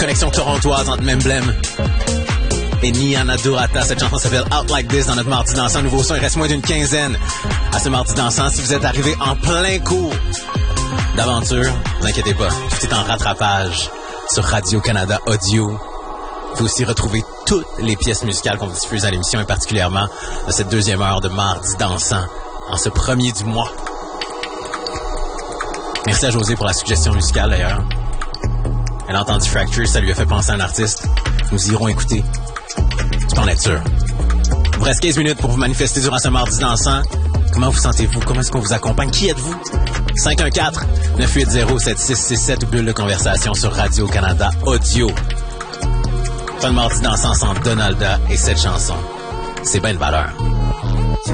connexion torontoise entre Memblem et Niana Durata. Cette chanson s'appelle Out Like This dans notre mardi dansant. Nouveau son, il reste moins d'une quinzaine à ce mardi dansant. Si vous êtes arrivé en plein cours d'aventure, ne vous inquiétez pas, tout est en rattrapage sur Radio-Canada Audio. Vous pouvez aussi retrouver toutes les pièces musicales qu'on vous diffuse à l'émission et particulièrement de cette deuxième heure de mardi dansant en ce premier du mois. Merci à José pour la suggestion musicale d'ailleurs. Elle a entendu Fracture, ça lui a fait penser à un artiste. Nous irons écouter. Tu peux en être sûr. Il vous reste 15 minutes pour vous manifester durant ce mardi dansant. Comment vous sentez-vous? Comment est-ce qu'on vous accompagne? Qui êtes-vous? 514-980-7667 ou bulle de conversation sur Radio-Canada Audio. Pas de mardi dansant sans Donalda et cette chanson. C'est bien de valeur.